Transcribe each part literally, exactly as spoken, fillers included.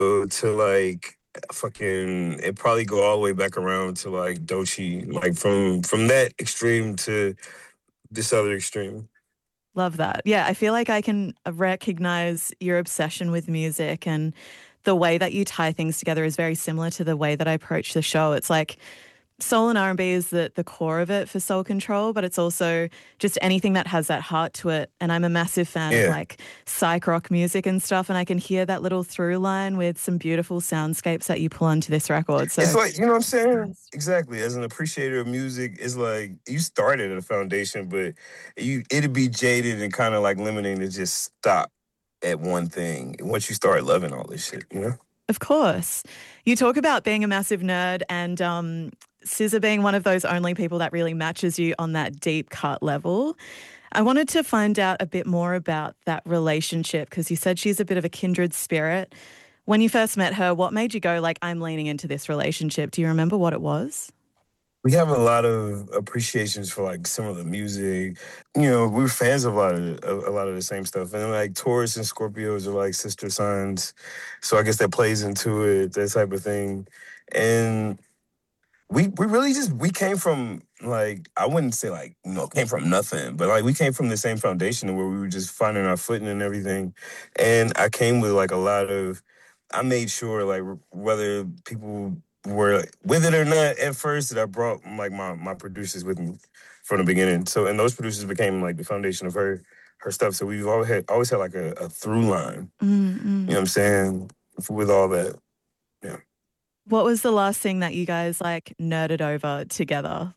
uh, to like fucking it probably go all the way back around to like Dochi, like from from that extreme to this other extreme. Love that. Yeah, I feel like I can recognize your obsession with music, and the way that you tie things together is very similar to the way that I approach the show. It's like soul and R and B is the the core of it for Soul Control, but it's also just anything that has that heart to it. And I'm a massive fan of Yeah. like psych rock music and stuff, and I can hear that little through line with some beautiful soundscapes that you pull onto this record. It's So like, you know what I'm saying? Exactly. As an appreciator of music, it's like you started at a foundation, but you it'd be jaded and kind of like limiting to just stop at one thing. And once you start loving all this shit, you know? of course. You talk about being a massive nerd and um, S Z A being one of those only people that really matches you on that deep cut level. I wanted to find out a bit more about that relationship because you said she's a bit of a kindred spirit. When you first met her, what made you go like, I'm leaning into this relationship? Do you remember what it was? We have a lot of appreciations for like some of the music. You know, we're fans of a lot of a, a lot of the same stuff. And like Taurus and Scorpios are like sister signs. So I guess that plays into it, that type of thing. And we we really just we came from like I wouldn't say like you know came from nothing, but like we came from the same foundation where we were just finding our footing and everything. And I came with like a lot of I made sure like whether people were with it or not at first that I brought like my my producers with me from the beginning. So and those producers became like the foundation of her her stuff. So we've always had always had like a, a through line. You know Mm-mm. what I'm saying? With all that. Yeah. What was the last thing that you guys like nerded over together?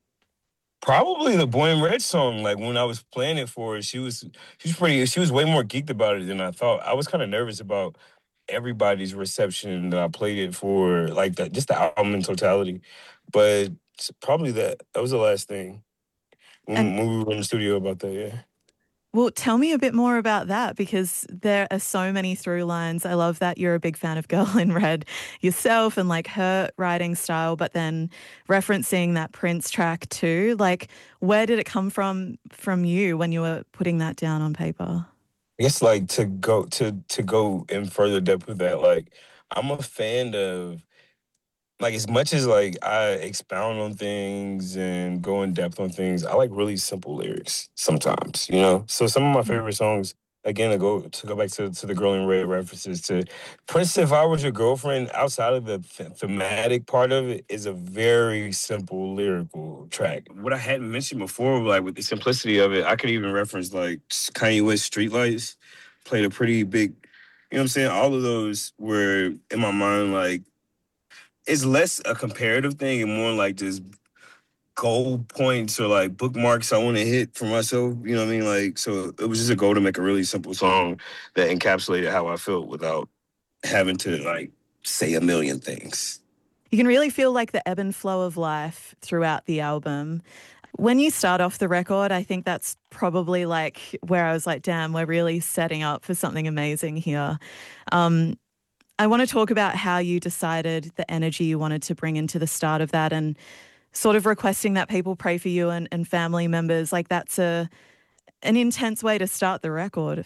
Probably the Boy in Red song. Like when I was playing it for her, she was she was pretty. She was way more geeked about it than I thought. I was kind of nervous about everybody's reception that I played it for, like that, just the album in totality. But probably that that was the last thing And when, when we were in the studio about that. Yeah. well, tell me a bit more about that because there are so many through lines. I love that you're a big fan of Girl in Red yourself and like her writing style, but then referencing that Prince track too. Like, where did it come from from you when you were putting that down on paper? I guess like to go to to go in further depth with that. Like I'm a fan of like as much as like I expound on things and go in depth on things, I like really simple lyrics sometimes, you know? So some of my favorite songs, again, I go to go back to, to the Girl in Red references to Prince If I Was Your Girlfriend, outside of the th- thematic part of it, is a very simple lyrical track. What I hadn't mentioned before, like with the simplicity of it, I could even reference like Kanye West Streetlights played a pretty big, you know what I'm saying? All of those were in my mind like it's less a comparative thing and more like just goal points or like bookmarks I want to hit for myself. You know what I mean? Like, so it was just a goal to make a really simple song that encapsulated how I felt without having to like say a million things. You can really feel like the ebb and flow of life throughout the album. When you start off the record, I think that's probably like where I was like, damn, we're really setting up for something amazing here. Um, I want to talk about how you decided the energy you wanted to bring into the start of that and sort of requesting that people pray for you and, and family members. Like that's a an intense way to start the record.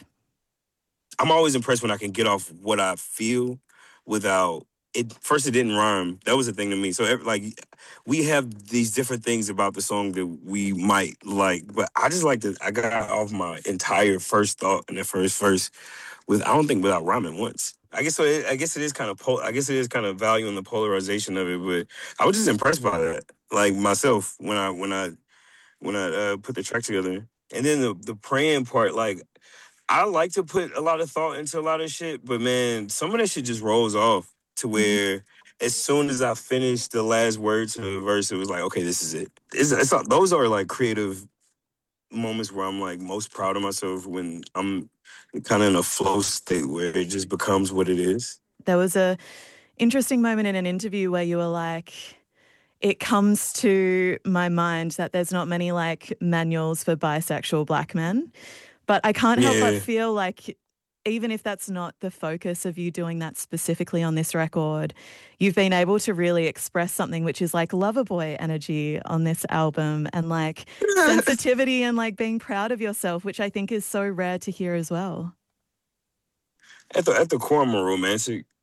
I'm always impressed when I can get off what I feel without it. First, it didn't rhyme. That was the thing to me. So, every, like, we have these different things about the song that we might like, but I just like to. I got off my entire first thought in the first verse with I don't think without rhyming once. I guess so. It, I guess it is kind of. Pol- I guess it is kind of valuing the polarization of it. But I was just impressed by that, like myself when I when I when I uh, put the track together. And then the the praying part, like I like to put a lot of thought into a lot of shit, but man, some of that shit just rolls off to Mhm. where as soon as I finished the last word to the verse, it was like, okay, this is it. It's, it's those are like creative moments where I'm like most proud of myself when I'm kind of in a flow state where it just becomes what it is. There was a interesting moment in an interview where you were like, it comes to my mind that there's not many like manuals for bisexual black men. But I can't help but Yeah. feel like even if that's not the focus of you doing that specifically on this record, you've been able to really express something which is like lover boy energy on this album and like sensitivity and like being proud of yourself, which I think is so rare to hear as well. At the at the core, I'm a romantic.